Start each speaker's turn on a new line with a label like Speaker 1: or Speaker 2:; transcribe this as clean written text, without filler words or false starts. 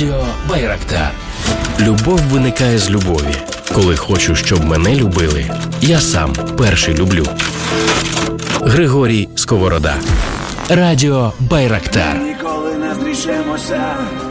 Speaker 1: Радіо Байрактар. Любов виникає з любові. Коли хочу, щоб мене любили, я сам перший люблю. Григорій Сковорода. Радіо Байрактар.
Speaker 2: Ніколи не зрішимося.